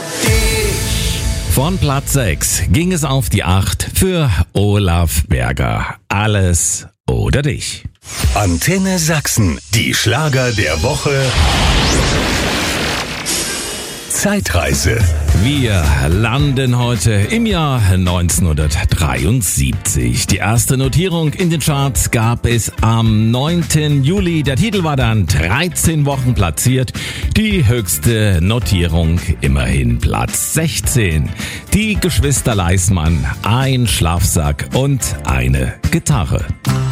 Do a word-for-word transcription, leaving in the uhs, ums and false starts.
dich. Von Platz sechs ging es auf die acht für Olaf Berger. Alles oder dich. Antenne Sachsen, die Schlager der Woche. Zeitreise. Wir landen heute im Jahr neunzehnhundertdreiundsiebzig. Die erste Notierung in den Charts gab es am neunten Juli. Der Titel war dann dreizehn Wochen platziert. Die höchste Notierung immerhin Platz sechzehn. Die Geschwister Leismann, ein Schlafsack und eine Gitarre.